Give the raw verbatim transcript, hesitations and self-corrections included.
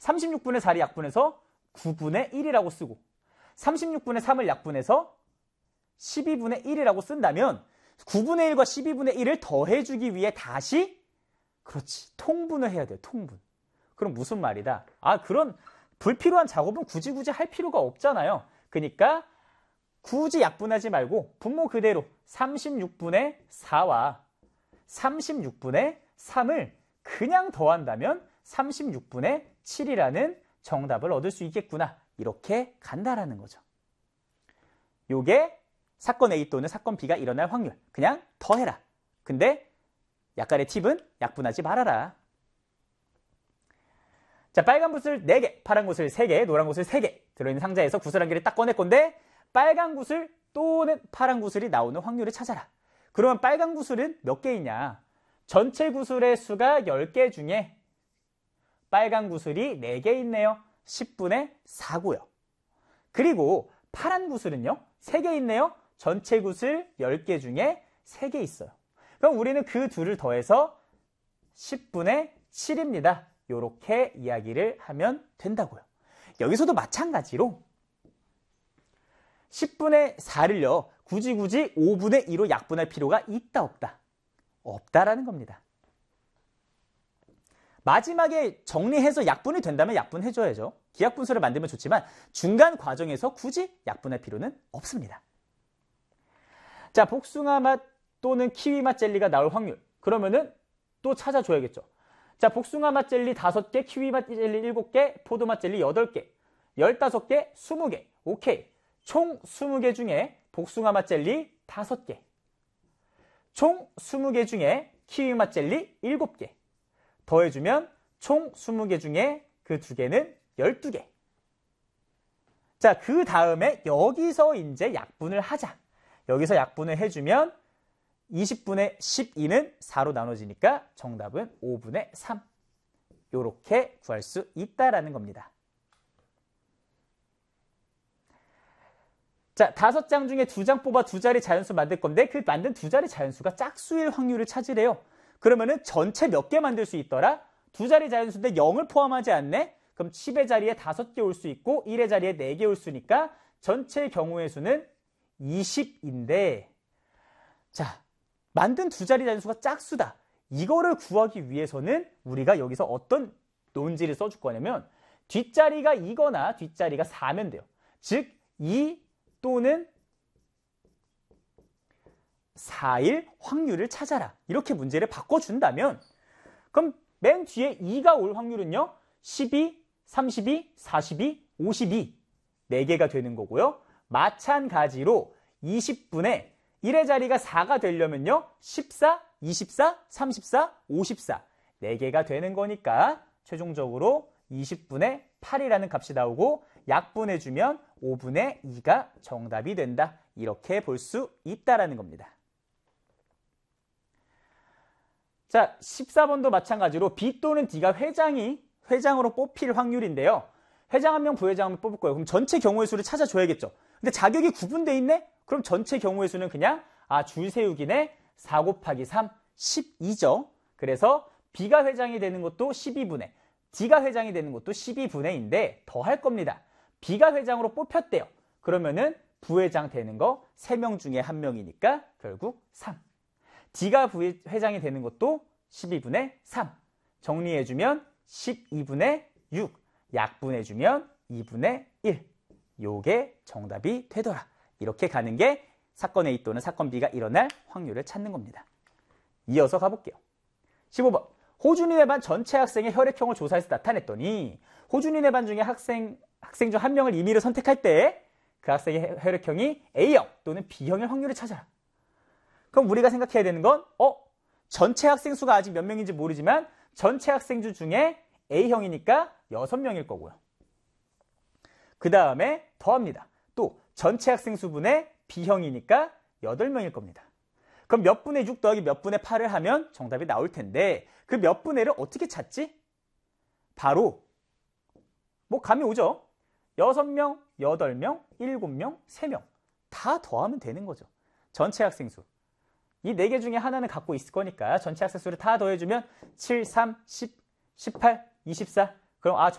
삼십육 분의 사를 약분해서 구분의 일이라고 쓰고 삼십육 분의 삼을 약분해서 십이분의 일이라고 쓴다면 구분의 일과 십이분의 일을 더해주기 위해 다시 그렇지 통분을 해야 돼요. 통분. 그럼 무슨 말이다? 아 그런 불필요한 작업은 굳이 굳이 할 필요가 없잖아요. 그러니까 굳이 약분하지 말고 분모 그대로 삼십육분의 사와 삼십육분의 삼을 그냥 더한다면 삼십육분의 칠이라는 정답을 얻을 수 있겠구나. 이렇게 간다라는 거죠. 요게 사건 A 또는 사건 B가 일어날 확률. 그냥 더해라. 근데 약간의 팁은 약분하지 말아라. 자, 빨간 구슬 네 개, 파란 구슬 세 개, 노란 구슬 세 개 들어있는 상자에서 구슬 한 개를 딱 꺼낼 건데 빨간 구슬 또는 파란 구슬이 나오는 확률을 찾아라. 그러면 빨간 구슬은 몇 개 있냐? 전체 구슬의 수가 열 개 중에 빨간 구슬이 네 개 있네요. 십분의 사고요. 그리고 파란 구슬은요. 세 개 있네요. 전체 구슬 열 개 중에 세 개 있어요. 그럼 우리는 그 둘을 더해서 십분의 칠입니다. 이렇게 이야기를 하면 된다고요. 여기서도 마찬가지로 십분의 사를요. 굳이 굳이 오분의 이로 약분할 필요가 있다 없다? 없다라는 겁니다. 마지막에 정리해서 약분이 된다면 약분해줘야죠. 기하분수를 만들면 좋지만 중간 과정에서 굳이 약분할 필요는 없습니다. 자, 복숭아 맛 또는 키위 맛 젤리가 나올 확률. 그러면은 또 찾아줘야겠죠. 자, 복숭아 맛 젤리 다섯 개, 키위 맛 젤리 일곱 개, 포도 맛 젤리 여덟 개, 열다섯 개, 스무 개. 오케이. 총 스무 개 중에 복숭아 맛 젤리 다섯 개. 총 스무 개 중에 키위 맛 젤리 일곱 개. 더해주면 총 스무 개 중에 그 두 개는 열두 개. 자, 그 다음에 여기서 이제 약분을 하자. 여기서 약분을 해주면 이십분의 십이는 사로 나눠지니까 정답은 오분의 삼. 이렇게 구할 수 있다라는 겁니다. 자, 다섯 장 중에 두 장 뽑아 두 자리 자연수 만들 건데 그 만든 두 자리 자연수가 짝수일 확률을 찾으래요. 그러면은 전체 몇 개 만들 수 있더라? 두 자리 자연수인데 영을 포함하지 않네? 그럼 십의 자리에 다섯 개 올 수 있고 일의 자리에 네 개 올 수 있으니까 전체 경우의 수는 이십인데 자, 만든 두 자리 자연수가 짝수다. 이거를 구하기 위해서는 우리가 여기서 어떤 논지를 써줄 거냐면 뒷자리가 이거나 뒷자리가 사면 돼요. 즉, 이 또는 사일 확률을 찾아라. 이렇게 문제를 바꿔준다면 그럼 맨 뒤에 이가 올 확률은요. 십이, 삼십이, 사십이, 오십이 네 개가 되는 거고요. 마찬가지로 이십분의 일의 자리가 사가 되려면요. 십사, 이십사, 삼십사, 오십사 네 개가 되는 거니까 최종적으로 이십분의 팔이라는 값이 나오고 약분해주면 오분의 이가 정답이 된다. 이렇게 볼 수 있다라는 겁니다. 자, 십사 번도 마찬가지로 B 또는 D가 회장이 회장으로 뽑힐 확률인데요. 회장 한 명, 부회장 한 명 뽑을 거예요. 그럼 전체 경우의 수를 찾아줘야겠죠. 근데 자격이 구분돼 있네? 그럼 전체 경우의 수는 그냥 아, 줄 세우기네 사 곱하기 삼, 십이죠. 그래서 B가 회장이 되는 것도 십이분의, D가 회장이 되는 것도 십이분의인데 더 할 겁니다. B가 회장으로 뽑혔대요. 그러면은 부회장 되는 거 세 명 중에 한 명이니까 결국 삼. D가 부회장이 되는 것도 십이분의 삼. 정리해주면 십이분의 육. 약분해주면 이분의 일. 요게 정답이 되더라. 이렇게 가는 게 사건 A 또는 사건 B가 일어날 확률을 찾는 겁니다. 이어서 가볼게요. 십오 번. 호준이네 반 전체 학생의 혈액형을 조사해서 나타냈더니 호준이네 반 중에 학생, 학생 중 한 명을 임의로 선택할 때 그 학생의 혈액형이 A형 또는 B형일 확률을 찾아라. 그럼 우리가 생각해야 되는 건 어? 전체 학생 수가 아직 몇 명인지 모르지만 전체 학생 수 중에 A형이니까 여섯 명일 거고요. 그 다음에 더합니다. 또 전체 학생 수분의 B형이니까 여덟 명일 겁니다. 그럼 몇 분의 육 더하기 몇 분의 팔을 하면 정답이 나올 텐데 그 몇 분의를 어떻게 찾지? 바로 뭐 감이 오죠. 여섯 명, 여덟 명, 일곱 명, 세 명 다 더하면 되는 거죠. 전체 학생 수. 이 네 개 중에 하나는 갖고 있을 거니까 전체 학생 수를 다 더해주면 칠, 삼, 십, 십팔, 이십사. 그럼 아